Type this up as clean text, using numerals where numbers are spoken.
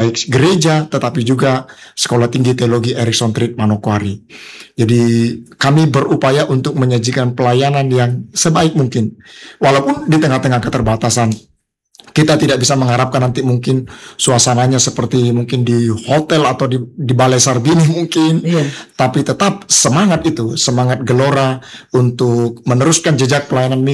baik gereja tetapi juga Sekolah Tinggi Teologi Erikson Trip Manokwari. Jadi kami berupaya untuk menyajikan pelayanan yang sebaik mungkin. Walaupun di tengah-tengah keterbatasan, kita tidak bisa mengharapkan nanti mungkin suasananya seperti mungkin di hotel atau di Balai Sarbini mungkin. Tapi tetap semangat itu, semangat gelora untuk meneruskan jejak pelayanan